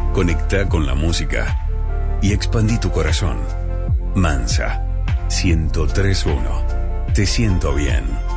Conecta con la música y expandí tu corazón. Mansa, 103.1. Te siento bien.